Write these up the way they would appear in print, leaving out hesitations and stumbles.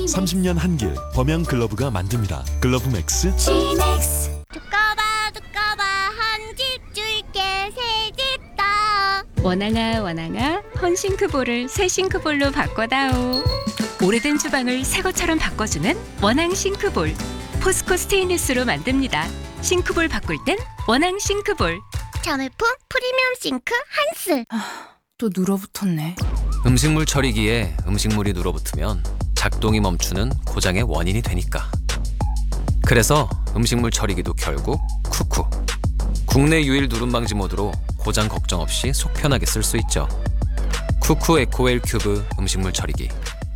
30년 한길 범양 글러브가 만듭니다. 글러브 맥스. 두꺼봐 한 집 줄게 새 집 다. 원앙아 헌싱크볼을 새 싱크볼로 바꿔다오. 오래된 주방을 새 것처럼 바꿔주는 원앙 싱크볼. 포스코 스테인리스로 만듭니다. 싱크볼 바꿀 땐 원앙 싱크볼. 자매품 프리미엄 싱크 한스. 또 눌어붙었네. 음식물 처리기에 음식물이 눌어붙으면 작동이 멈추는 고장의 원인이 되니까. 그래서 음식물 처리기도 결국 쿠쿠. 국내 유일 누름 방지 모드로 고장 걱정 없이 속 편하게 쓸 수 있죠. 쿠쿠 에코웰 큐브 음식물 처리기.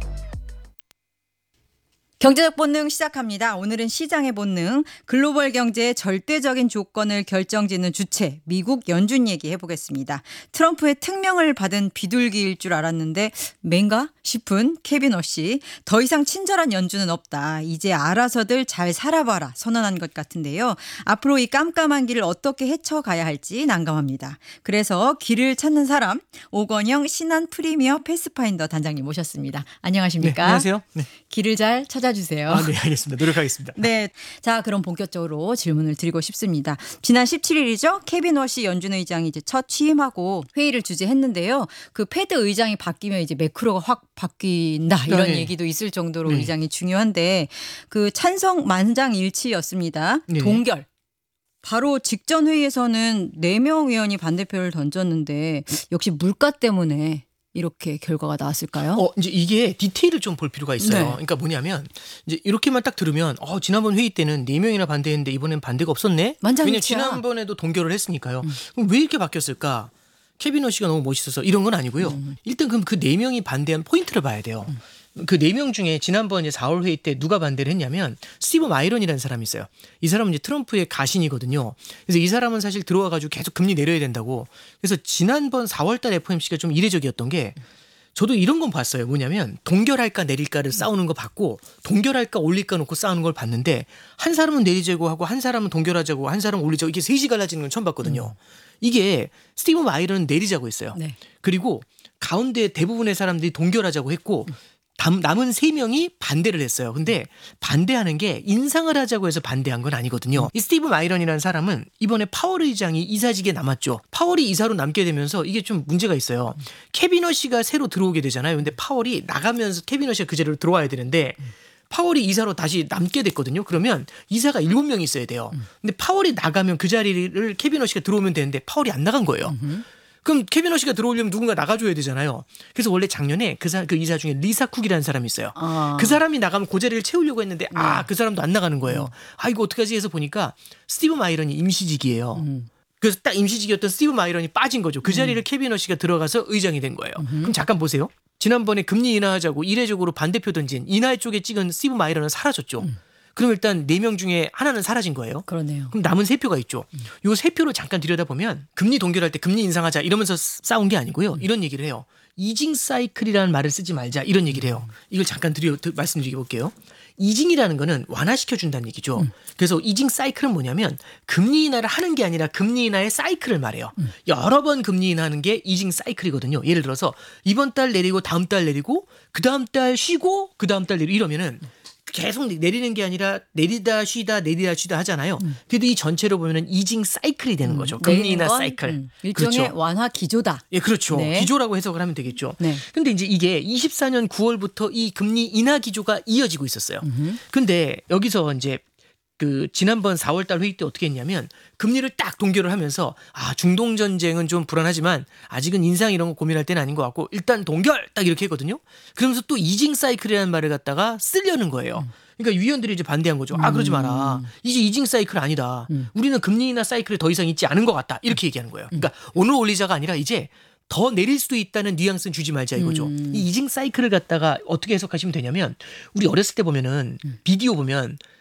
경제적 본능 시작합니다. 오늘은 시장의 본능, 글로벌 경제의 절대적인 조건을 결정짓는 주체, 미국 연준 얘기해 보겠습니다. 트럼프의 특명을 받은 비둘기일 줄 알았는데 맨가 싶은 케빈 어씨. 더 이상 친절한 연준은 없다. 이제 알아서들 잘 살아봐라 선언한 것 같은데요. 앞으로 이 깜깜한 길을 어떻게 헤쳐가야 할지 난감합니다. 그래서 길을 찾는 사람, 오건영 신한 프리미어 패스파인더 단장님 모셨습니다. 안녕하십니까? 네, 안녕하세요. 네. 길을 잘 찾아주세요. 네, 알겠습니다. 노력하겠습니다. 네. 자, 그럼 본격적으로 질문을 드리고 싶습니다. 지난 17일이죠. 케빈 워시 연준 의장이 이제 첫 취임하고 회의를 주재했는데요. 그 패드 의장이 바뀌면 이제 매크로가 확 바뀐다 이런 네. 얘기도 있을 정도로 네. 의장이 중요한데 그 찬성 만장일치였습니다. 네. 동결. 바로 직전 회의에서는 4명 의원이 반대표를 던졌는데 역시 물가 때문에 이렇게 결과가 나왔을까요? 이제 이게 디테일을 좀 볼 필요가 있어요. 네. 그러니까 뭐냐면 이제 이렇게만 딱 들으면 지난번 회의 때는 4명이나 반대했는데 이번엔 반대가 없었네. 만장일치야. 왜냐면 지난번에도 동결을 했으니까요. 그럼 왜 이렇게 바뀌었을까? 케빈 어씨가 너무 멋있어서 이런 건 아니고요. 일단 그럼 그 4명이 반대한 포인트를 봐야 돼요. 그 4명 중에 지난번 이제 4월 회의 때 누가 반대를 했냐면 스티브 마이런이라는 사람이 있어요. 이 사람은 이제 트럼프의 가신이거든요. 그래서 이 사람은 사실 들어와가지고 계속 금리 내려야 된다고. 그래서 지난번 4월달 FOMC가 좀 이례적이었던 게 저도 이런 건 봤어요. 뭐냐면 동결할까 내릴까를 싸우는 거 봤고 동결할까 올릴까 놓고 싸우는 걸 봤는데 한 사람은 내리자고 하고 한 사람은 동결하자고 한 사람은 올리자고 이게 셋이 갈라지는 건 처음 봤거든요. 이게 스티브 마이런은 내리자고 했어요. 네. 그리고 가운데 대부분의 사람들이 동결하자고 했고 남은 3명이 반대를 했어요. 근데 반대하는 게 인상을 하자고 해서 반대한 건 아니거든요. 이 스티브 마이런이라는 사람은 이번에 파월 의장이 이사직에 남았죠. 파월이 이사로 남게 되면서 이게 좀 문제가 있어요. 케빈 어씨가 새로 들어오게 되잖아요. 근데 파월이 나가면서 케빈 어씨가 그 자리로 들어와야 되는데 파월이 이사로 다시 남게 됐거든요. 그러면 이사가 7명이 있어야 돼요. 근데 파월이 나가면 그 자리를 케빈 어씨가 들어오면 되는데 파월이 안 나간 거예요. 그럼 케빈 어씨가 들어오려면 누군가 나가줘야 되잖아요. 그래서 원래 작년에 그 이사 중에 리사 쿡이라는 사람이 있어요. 그 사람이 나가면 그 자리를 채우려고 했는데 그 사람도 안 나가는 거예요. 이거 어떡하지 해서 보니까 스티브 마이런이 임시직이에요. 그래서 딱 임시직이었던 스티브 마이런이 빠진 거죠. 그 자리를 케빈 어씨가 들어가서 의장이 된 거예요. 그럼 잠깐 보세요. 지난번에 금리 인하하자고 이례적으로 반대표 던진 인하 쪽에 찍은 스티브 마이런은 사라졌죠. 그럼 일단 4명 중에 하나는 사라진 거예요. 그러네요. 그럼 남은 3표가 있죠. 요 3표를 잠깐 들여다보면 금리 동결할 때 금리 인상하자 이러면서 싸운 게 아니고요. 이런 얘기를 해요. 이징 사이클이라는 말을 쓰지 말자 이런 얘기를 해요. 이걸 잠깐 말씀드려볼게요. 이징이라는 거는 완화시켜준다는 얘기죠. 그래서 이징 사이클은 뭐냐면 금리 인하를 하는 게 아니라 금리 인하의 사이클을 말해요. 여러 번 금리 인하하는 게 이징 사이클이거든요. 예를 들어서 이번 달 내리고 다음 달 내리고 그 다음 달 쉬고 그 다음 달 내리고 이러면은 계속 내리는 게 아니라 내리다 쉬다 하잖아요. 그래도 이 전체로 보면은 이징 사이클이 되는 거죠. 금리 인하 사이클. 일종의 그렇죠. 완화 기조다. 예, 그렇죠. 네. 기조라고 해석을 하면 되겠죠. 네. 근데 이제 이게 24년 9월부터 이 금리 인하 기조가 이어지고 있었어요. 근데 여기서 이제 그 지난번 4월달 회의 때 어떻게 했냐면 금리를 딱 동결을 하면서 중동 전쟁은 좀 불안하지만 아직은 인상 이런 거 고민할 때는 아닌 것 같고 일단 동결 딱 이렇게 했거든요. 그러면서 또 이징 사이클이라는 말을 갖다가 쓰려는 거예요. 그러니까 위원들이 이제 반대한 거죠. 그러지 마라. 이제 이징 사이클 아니다. 우리는 금리 인하 사이클에 더 이상 있지 않은 것 같다. 이렇게 얘기하는 거예요. 그러니까 오늘 올리자가 아니라 이제 더 내릴 수도 있다는 뉘앙스는 주지 말자 이거죠. 이 이징 사이클을 갖다가 어떻게 해석하시면 되냐면 우리 어렸을 때 보면은 비디오 보면